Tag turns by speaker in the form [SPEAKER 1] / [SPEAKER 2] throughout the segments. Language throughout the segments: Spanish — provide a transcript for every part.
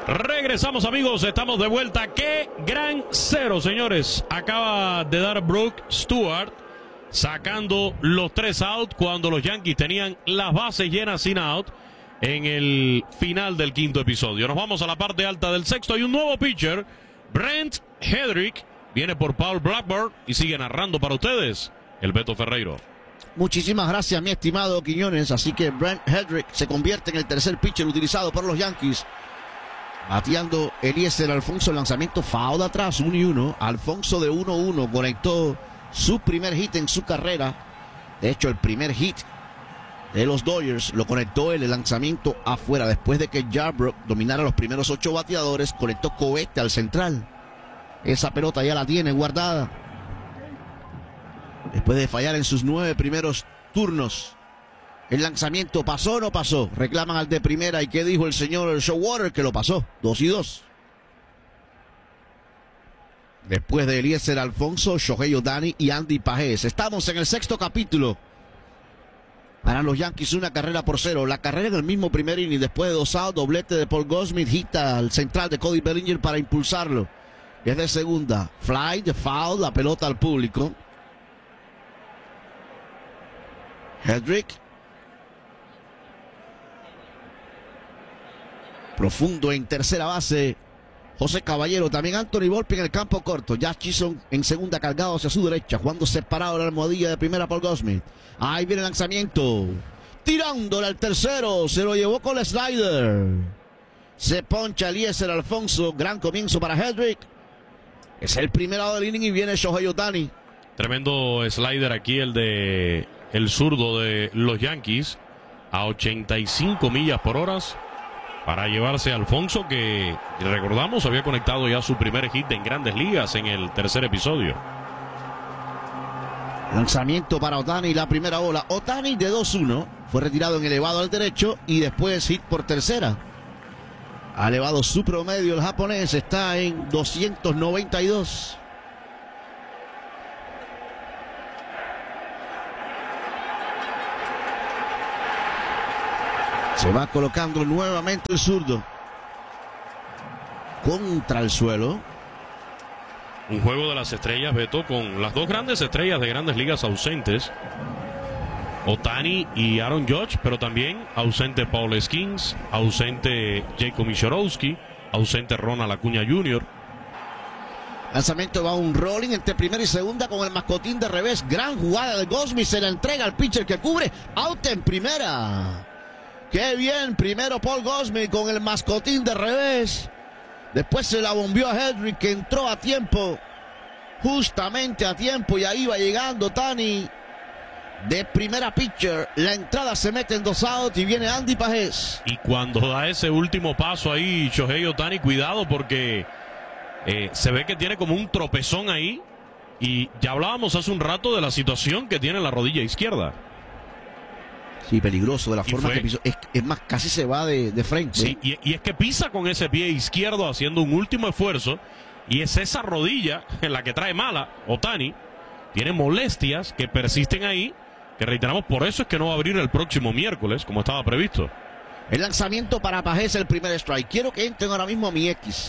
[SPEAKER 1] Regresamos, amigos, estamos de vuelta. ¡Qué gran cero, señores! Acaba de dar Brooke Stewart, sacando los 3 out cuando los Yankees tenían las bases llenas sin out en el final del quinto episodio. Nos vamos a la parte alta del sexto. Hay un nuevo pitcher, Brent Hedrick, viene por Paul Blackburn y sigue narrando para ustedes el Beto Ferreiro.
[SPEAKER 2] Muchísimas gracias, mi estimado Quiñones. Así que Brent Hedrick se convierte en el tercer pitcher utilizado por los Yankees. Bateando Eliezer Alfonso, el lanzamiento foul de atrás, 1-1. Alfonso de 1-1 conectó su primer hit en su carrera. De hecho, el primer hit de los Dodgers lo conectó él, el lanzamiento afuera. Después de que Yarbrough dominara los primeros 8 bateadores, conectó cohete al central. Esa pelota ya la tiene guardada. Después de fallar en sus 9 primeros turnos. El lanzamiento pasó o no pasó. Reclaman al de primera. ¿Y qué dijo el señor Showalter? Que lo pasó. 2-2. Después de Eliezer Alfonso, Shohei Ohtani y Andy Pajés. Estamos en el sexto capítulo. Para los Yankees, 1-0. La carrera en el mismo primer inning. Después de 2 outs, doblete de Paul Goldschmidt. Hita al central de Cody Bellinger para impulsarlo. Desde segunda. Fly, de foul, la pelota al público. Hedrick. Profundo en tercera base, José Caballero. También Anthony Volpe en el campo corto. Josh Chisholm en segunda, cargado hacia su derecha, jugando separado la almohadilla de primera por Goldschmidt. Ahí viene el lanzamiento, tirándole al tercero, se lo llevó con el slider. Se poncha Eliezer Alfonso. Gran comienzo para Hedrick. Es el primer lado del inning y viene Shohei Ohtani.
[SPEAKER 1] Tremendo slider aquí el zurdo de los Yankees a 85 millas por hora. Para llevarse a Alfonso, que recordamos había conectado ya su primer hit en Grandes Ligas en el tercer episodio.
[SPEAKER 2] Lanzamiento para Ohtani, la primera bola. Ohtani de 2-1. Fue retirado en elevado al derecho y después hit por tercera. Ha elevado su promedio el japonés. Está en 292. Se va colocando nuevamente el zurdo contra el suelo.
[SPEAKER 1] Un juego de las estrellas, Beto, con las dos grandes estrellas de Grandes Ligas ausentes. Ohtani y Aaron Judge, pero también ausente Paul Skeens, ausente Jacob Mishorowski, ausente Ronald Acuña Jr.
[SPEAKER 2] Lanzamiento va un rolling entre primera y segunda con el mascotín de revés. Gran jugada de Goldschmidt, se la entrega al pitcher que cubre. Out en primera. ¡Qué bien! Primero Paul Goldschmidt con el mascotín de revés. Después se la bombeó a Hedrick, que entró a tiempo. Justamente a tiempo. Y ahí va llegando Ohtani. De primera pitcher. La entrada se mete en 2 outs y viene Andy Pajés.
[SPEAKER 1] Y cuando da ese último paso ahí, Shohei Ohtani, cuidado porque se ve que tiene como un tropezón ahí. Y ya hablábamos hace un rato de la situación que tiene la rodilla izquierda.
[SPEAKER 2] Sí, peligroso de la forma que pisó. Es más, casi se va de frente.
[SPEAKER 1] Sí, y es que pisa con ese pie izquierdo haciendo un último esfuerzo. Y es esa rodilla en la que trae mala Ohtani. Tiene molestias que persisten ahí. Que reiteramos, por eso es que no va a abrir el próximo miércoles, como estaba previsto.
[SPEAKER 2] El lanzamiento para Pajés, el primer strike. Quiero que entren ahora mismo a mi X.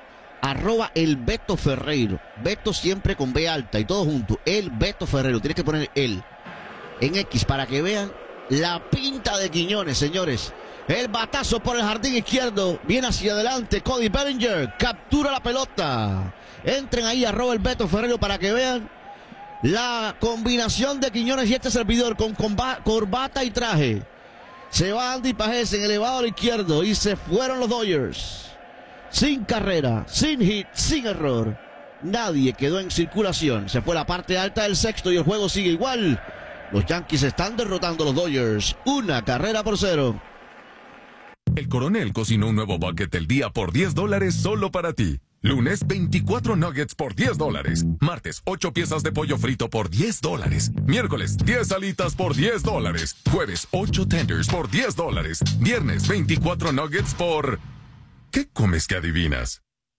[SPEAKER 2] @ el Beto Ferreiro. Beto siempre con B alta y todo junto. El Beto Ferreiro. Tienes que poner él en X para que vean la pinta de Quiñones, señores. El batazo por el jardín izquierdo. Viene hacia adelante Cody Bellinger. Captura la pelota. Entren ahí a @ el Beto Ferreiro para que vean la combinación de Quiñones y este servidor con corbata y traje. Se va Andy Pajés en elevador izquierdo y se fueron los Dodgers. Sin carrera, sin hit, sin error. Nadie quedó en circulación. Se fue la parte alta del sexto y el juego sigue igual. Los Yankees están derrotando a los Dodgers. 1-0.
[SPEAKER 3] El Coronel cocinó un nuevo bucket del día por $10 solo para ti. Lunes, 24 nuggets por $10. Martes, 8 piezas de pollo frito por $10. Miércoles, 10 alitas por $10. Jueves, 8 tenders por $10. Viernes, 24 nuggets por... ¿Qué comes que adivinas?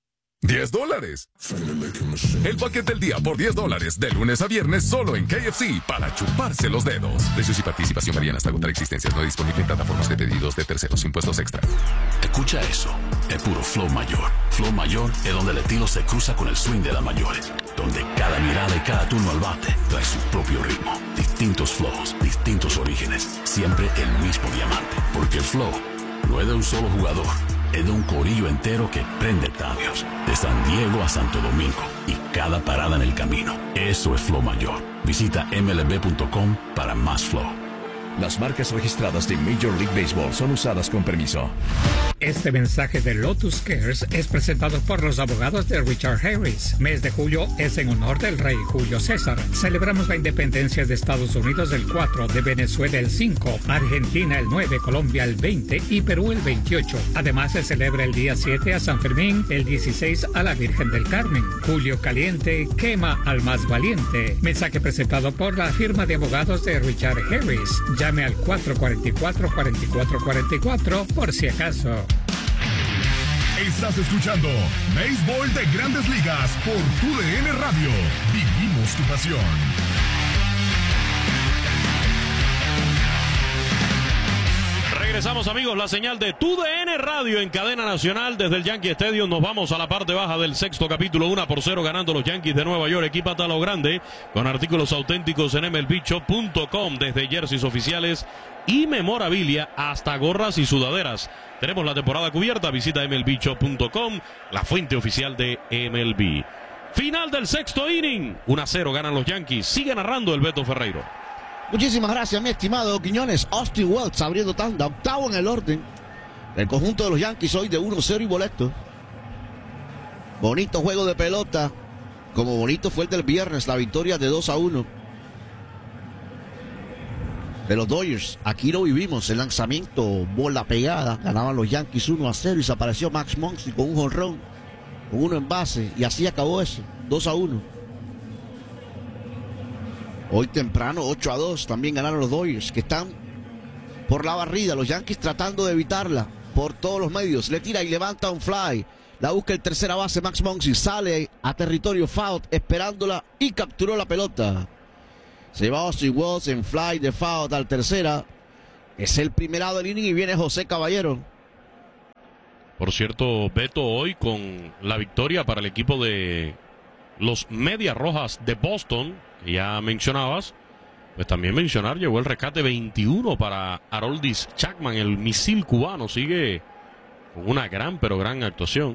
[SPEAKER 3] $10. El paquete del día por $10 de lunes a viernes solo en KFC para chuparse los dedos. Precios y participación varían hasta agotar existencias. No disponible en plataformas de pedidos de terceros. Impuestos extra.
[SPEAKER 4] Escucha eso. Es puro flow mayor. Flow mayor es donde el estilo se cruza con el swing de las mayores. Donde cada mirada y cada turno al bate trae su propio ritmo. Distintos flows, distintos orígenes. Siempre el mismo diamante. Porque el flow no es de un solo jugador. Es de un corillo entero que prende estadios, de San Diego a Santo Domingo y cada parada en el camino. Eso es Flow Mayor. Visita mlb.com para más flow.
[SPEAKER 5] Las marcas registradas de Major League Baseball son usadas con permiso.
[SPEAKER 6] Este mensaje de Lotus Cares es presentado por los abogados de Richard Harris. Mes de julio es en honor del rey Julio César. Celebramos la independencia de Estados Unidos el 4, de Venezuela el 5, Argentina el 9, Colombia el 20 y Perú el 28. Además se celebra el día 7 a San Fermín, el 16 a la Virgen del Carmen. Julio caliente quema al más valiente. Mensaje presentado por la firma de abogados de Richard Harris. Llame al 444-4444 por si acaso.
[SPEAKER 7] Estás escuchando Béisbol de Grandes Ligas por TUDN Radio. Vivimos tu pasión.
[SPEAKER 1] Regresamos, amigos, la señal de TUDN Radio en cadena nacional desde el Yankee Stadium. Nos vamos a la parte baja del sexto capítulo, 1-0 ganando los Yankees de Nueva York. Equipata lo grande con artículos auténticos en MLBshop.com, desde jerseys oficiales y memorabilia hasta gorras y sudaderas. Tenemos la temporada cubierta. Visita MLBshop.com, la fuente oficial de MLB. Final del sexto inning, 1-0 ganan los Yankees. Sigue narrando el Beto Ferreiro.
[SPEAKER 2] Muchísimas gracias, mi estimado Quiñones. Austin Wells abriendo tanda, octavo en el orden. El conjunto de los Yankees hoy de 1-0 y boleto. Bonito juego de pelota, como bonito fue el del viernes, la victoria de 2-1 de los Dodgers. Aquí lo vivimos, el lanzamiento, bola pegada, ganaban los Yankees 1-0 y desapareció Max Muncy con un jonrón, con uno en base, y así acabó eso, 2-1. Hoy temprano, 8-2, también ganaron los Dodgers, que están por la barrida. Los Yankees tratando de evitarla por todos los medios. Le tira y levanta un fly. La busca el tercera base, Max Muncy. Sale a territorio foul, esperándola y capturó la pelota. Se va Austin Wells en fly de foul al tercera. Es el primerado del inning y viene José Caballero.
[SPEAKER 1] Por cierto, Beto, hoy con la victoria para el equipo de los Medias Rojas de Boston, que ya mencionabas, pues también mencionar, llegó el rescate 21 para Aroldis Chapman, el misil cubano. Sigue con una gran, pero gran actuación.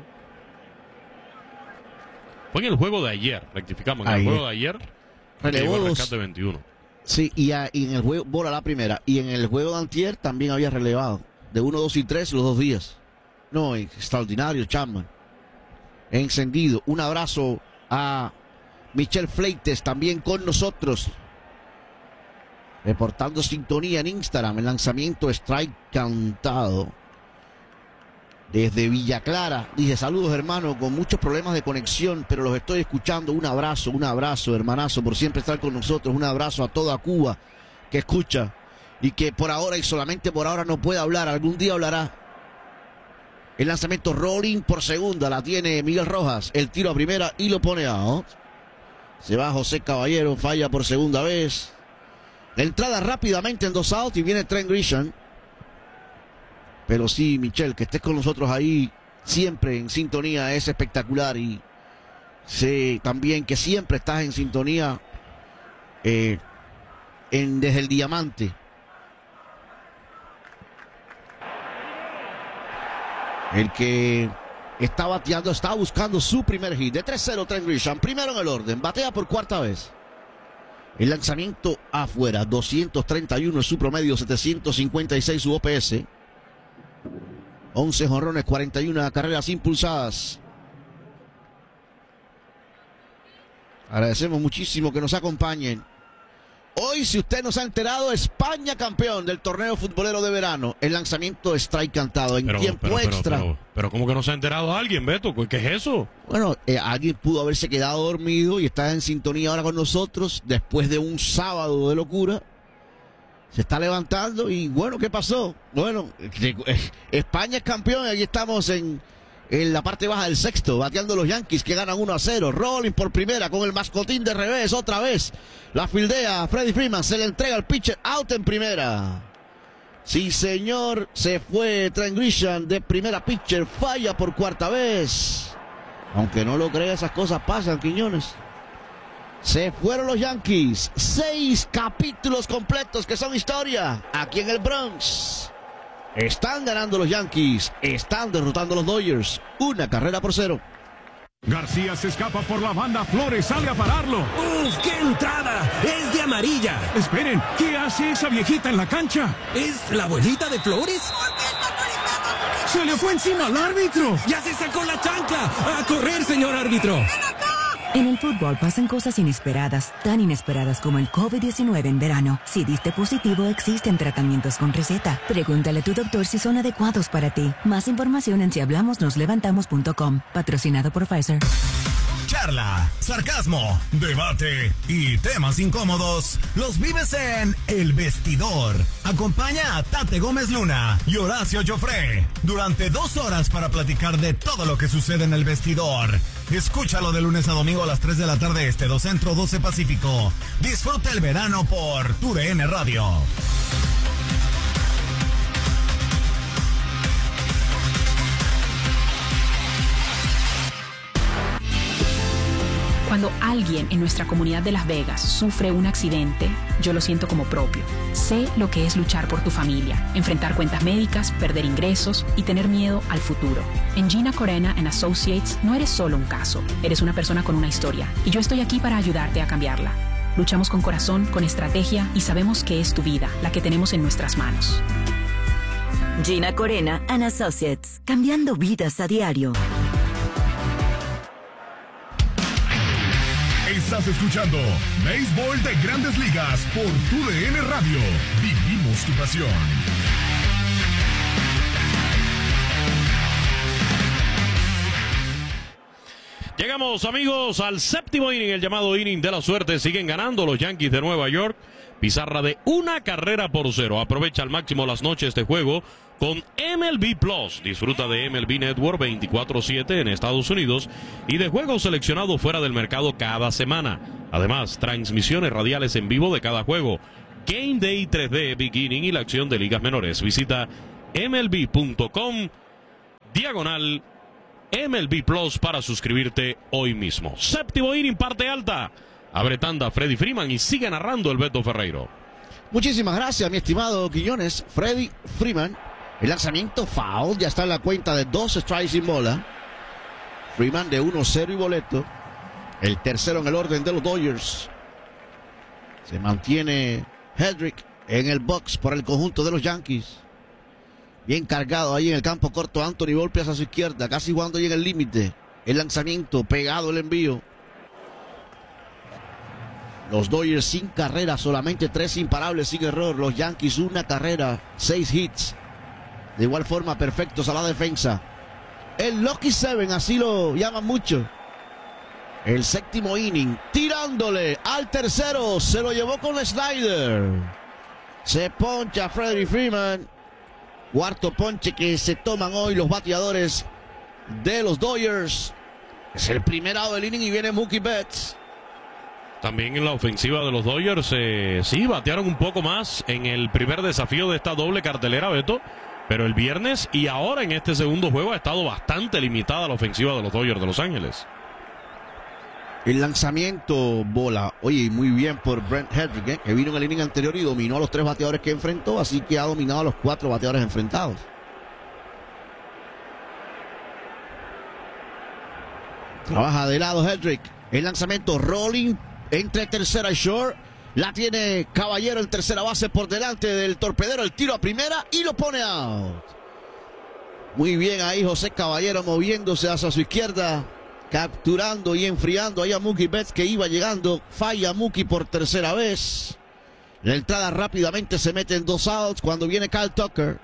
[SPEAKER 1] Fue en el juego de ayer, rectificamos, en el juego de ayer llegó el rescate 21.
[SPEAKER 2] Sí, y en el juego, bola la primera, y en el juego de antier también había relevado, de 1, 2 y 3 los 2 días. No, extraordinario Chapman, encendido. Un abrazo a Michel Fleites también con nosotros, reportando sintonía en Instagram. El lanzamiento strike cantado desde Villa Clara. Dice: saludos, hermano, con muchos problemas de conexión, pero los estoy escuchando. Un abrazo, hermanazo, por siempre estar con nosotros. Un abrazo a toda Cuba que escucha y que por ahora y solamente por ahora no puede hablar. Algún día hablará. El lanzamiento rolling por segunda, la tiene Miguel Rojas. El tiro a primera y lo pone out. Se va José Caballero, falla por segunda vez. La entrada rápidamente en 2 outs y viene Trent Grisham. Pero sí, Michel, que estés con nosotros ahí siempre en sintonía es espectacular. Y sé también que siempre estás en sintonía desde el diamante. El que está bateando, está buscando su primer hit. De 3-0 Trent Grisham, primero en el orden, batea por cuarta vez. El lanzamiento afuera, 231 es su promedio, 756 su OPS. 11 jonrones, 41 carreras impulsadas. Agradecemos muchísimo que nos acompañen. Hoy, si usted nos ha enterado, España campeón del torneo futbolero de verano. El lanzamiento strike cantado en tiempo extra.
[SPEAKER 1] Pero ¿cómo que no se ha enterado alguien, Beto? ¿Qué es eso?
[SPEAKER 2] Bueno, alguien pudo haberse quedado dormido y está en sintonía ahora con nosotros después de un sábado de locura. Se está levantando y bueno, ¿qué pasó? Bueno, España es campeón y aquí estamos en en la parte baja del sexto, bateando los Yankees que ganan 1-0. Rolling por primera con el mascotín de revés otra vez. La fildea Freddie Freeman, se le entrega al pitcher, out en primera. Sí, señor, se fue Trent Grisham de primera pitcher, falla por cuarta vez. Aunque no lo crea, esas cosas pasan, Quiñones. Se fueron los Yankees. 6 capítulos completos que son historia aquí en el Bronx. Están ganando los Yankees, están derrotando los Dodgers. 1-0.
[SPEAKER 8] García se escapa por la banda, Flores sale a pararlo.
[SPEAKER 9] ¡Uf, qué entrada! ¡Es de amarilla!
[SPEAKER 8] Esperen, ¿qué hace esa viejita en la cancha?
[SPEAKER 9] ¿Es la abuelita de Flores?
[SPEAKER 8] ¡Se le fue encima al árbitro!
[SPEAKER 9] ¡Ya se sacó la chancla! ¡A correr, señor árbitro!
[SPEAKER 10] En el fútbol pasan cosas inesperadas, tan inesperadas como el COVID-19 en verano. Si diste positivo, existen tratamientos con receta. Pregúntale a tu doctor si son adecuados para ti. Más información en sihablamosnoslevantamos.com. Patrocinado por Pfizer.
[SPEAKER 7] Charla, sarcasmo, debate y temas incómodos los vives en El Vestidor. Acompaña a Tate Gómez Luna y Horacio Joffre durante 2 horas para platicar de todo lo que sucede en el vestidor. Escúchalo de lunes a domingo a las 3 de la tarde este, 2 Centro, 12 Pacífico. Disfruta el verano por TUDN Radio.
[SPEAKER 11] Cuando alguien en nuestra comunidad de Las Vegas sufre un accidente, yo lo siento como propio. Sé lo que es luchar por tu familia, enfrentar cuentas médicas, perder ingresos y tener miedo al futuro. En Gina Corena & Associates no eres solo un caso, eres una persona con una historia y yo estoy aquí para ayudarte a cambiarla. Luchamos con corazón, con estrategia y sabemos que es tu vida la que tenemos en nuestras manos.
[SPEAKER 10] Gina Corena & Associates, cambiando vidas a diario.
[SPEAKER 7] Estás escuchando Béisbol de Grandes Ligas por TUDN Radio. Vivimos tu pasión.
[SPEAKER 1] Llegamos, amigos, al séptimo inning, el llamado inning de la suerte. Siguen ganando los Yankees de Nueva York. Pizarra de 1-0. Aprovecha al máximo las noches de juego con MLB Plus. Disfruta de MLB Network 24/7 en Estados Unidos y de juegos seleccionados fuera del mercado cada semana. Además, transmisiones radiales en vivo de cada juego. Game Day 3D, Beginning y la acción de ligas menores. Visita MLB.com/MLB Plus para suscribirte hoy mismo. Séptimo inning, parte alta. Abre tanda Freddie Freeman y sigue narrando el Beto Ferreiro.
[SPEAKER 2] Muchísimas gracias, mi estimado Quiñones. Freddie Freeman. El lanzamiento foul, ya está en la cuenta de 2 strikes sin bola. Freeman de 1-0 y boleto. El tercero en el orden de los Dodgers. Se mantiene Hedrick en el box por el conjunto de los Yankees. Bien cargado ahí en el campo corto Anthony Volpe hacia su izquierda, casi jugando ahí en el límite. El lanzamiento, pegado el envío. Los Dodgers sin carrera, solamente 3 imparables sin error. Los Yankees 1 carrera, 6 hits. De igual forma, perfectos a la defensa. El Lucky Seven, así lo llaman mucho. El séptimo inning, tirándole al tercero. Se lo llevó con Snyder. Se poncha Freddie Freeman. Cuarto ponche que se toman hoy los bateadores de los Dodgers. Es el primer out del inning y viene Mookie Betts.
[SPEAKER 1] También en la ofensiva de los Dodgers, sí, batearon un poco más en el primer desafío de esta doble cartelera, Beto. Pero el viernes y ahora en este segundo juego ha estado bastante limitada la ofensiva de los Dodgers de Los Ángeles.
[SPEAKER 2] El lanzamiento, bola. Oye, muy bien por Brent Hedrick, que vino en el inning anterior y dominó a los 3 bateadores que enfrentó, así que ha dominado a los 4 bateadores enfrentados. Trabaja de lado Hedrick. El lanzamiento rolling entre tercera y short. La tiene Caballero en tercera base por delante del torpedero. El tiro a primera y lo pone out. Muy bien ahí José Caballero moviéndose hacia su izquierda. Capturando y enfriando ahí a Mookie Betts que iba llegando. Falla Mookie por tercera vez. La entrada rápidamente se mete en 2 outs cuando viene Kyle Tucker.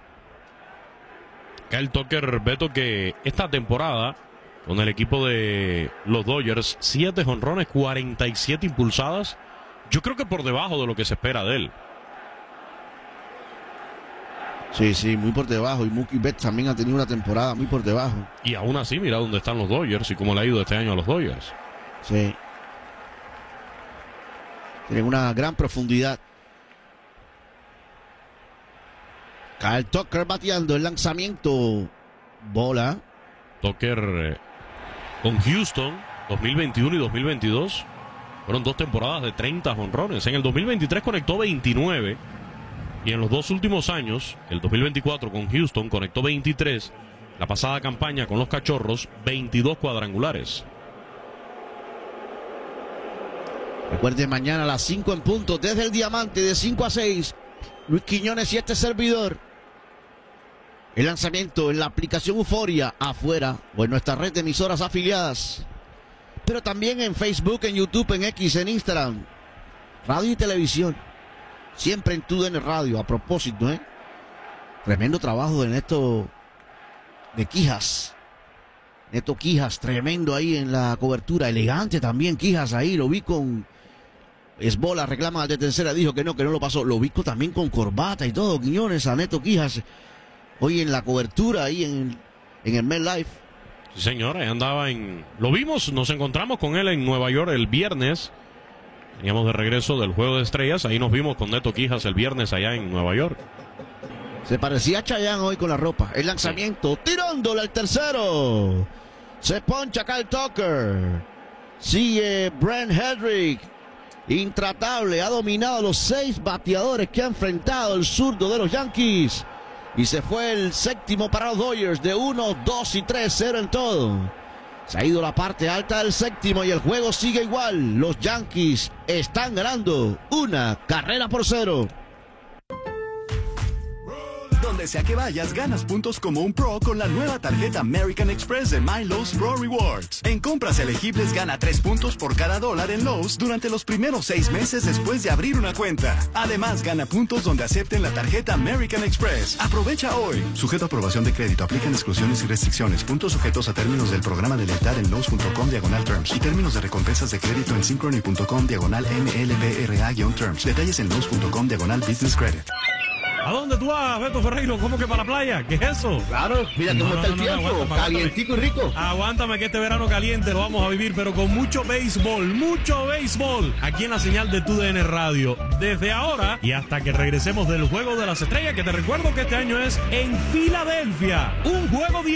[SPEAKER 1] Kyle Tucker, Beto, que esta temporada con el equipo de los Dodgers, 7 jonrones, 47 impulsadas. Yo creo que por debajo de lo que se espera de él.
[SPEAKER 2] Sí, muy por debajo. Y Mookie Betts también ha tenido una temporada muy por debajo.
[SPEAKER 1] Y aún así, mira dónde están los Dodgers y cómo le ha ido este año a los Dodgers.
[SPEAKER 2] Sí. Tienen una gran profundidad. Kyle Tucker bateando el lanzamiento. Bola.
[SPEAKER 1] Tucker con Houston 2021 y 2022 fueron 2 temporadas de 30 jonrones. En el 2023 conectó 29 y en los 2 últimos años, el 2024 con Houston conectó 23, la pasada campaña con los Cachorros 22 cuadrangulares.
[SPEAKER 2] Recuerden, mañana a las 5 en punto desde el Diamante de 5 a 6, Luis Quiñones y este servidor. El lanzamiento en la aplicación Euforia afuera o en nuestra red de emisoras afiliadas, pero también en Facebook, en YouTube, en X, en Instagram, radio y televisión, siempre en TUDN Radio. A propósito, tremendo trabajo de Neto de Quijas. Neto Quijas, tremendo ahí en la cobertura, elegante también Quijas ahí, lo vi con Esbola, reclama de tercera, dijo que no lo pasó, lo vi también con corbata y todo, Quiñones, a Neto Quijas. Hoy en la cobertura, ahí en el MetLife.
[SPEAKER 1] Sí, señor, ahí andaba Lo vimos, nos encontramos con él en Nueva York el viernes. Veníamos de regreso del Juego de Estrellas. Ahí nos vimos con Neto Quijas el viernes allá en Nueva York.
[SPEAKER 2] Se parecía a Chayanne hoy con la ropa. El lanzamiento, tirándole al tercero. Se poncha Kyle Tucker. Sigue Brent Hedrick. Intratable, ha dominado a los 6 bateadores que ha enfrentado el zurdo de los Yankees. Y se fue el séptimo para los Dodgers de 1, 2 y 3, 0 en todo. Se ha ido la parte alta del séptimo y el juego sigue igual. Los Yankees están ganando 1-0.
[SPEAKER 12] Donde sea que vayas, ganas puntos como un pro con la nueva tarjeta American Express de My Lowe's Pro Rewards. En compras elegibles gana 3 puntos por cada $1 en Lowe's durante los primeros 6 meses después de abrir una cuenta. Además, gana puntos donde acepten la tarjeta American Express. Aprovecha hoy. Sujeto a aprobación de crédito. Aplican exclusiones y restricciones. Puntos sujetos a términos del programa de lealtad en Lowe's.com/terms y términos de recompensas de crédito en Synchrony.com/MLBRA-terms. Detalles en Lowe's.com/business credit.
[SPEAKER 1] ¿A dónde tú vas, Beto Ferreiro? ¿Cómo que para la playa? ¿Qué es eso?
[SPEAKER 2] Claro, mira cómo está el tiempo,
[SPEAKER 1] aguántame,
[SPEAKER 2] calientico y rico.
[SPEAKER 1] Aguántame que este verano caliente lo vamos a vivir, pero con mucho béisbol, aquí en la señal de TUDN Radio. Desde ahora y hasta que regresemos del Juego de las Estrellas, que te recuerdo que este año es en Filadelfia. Un juego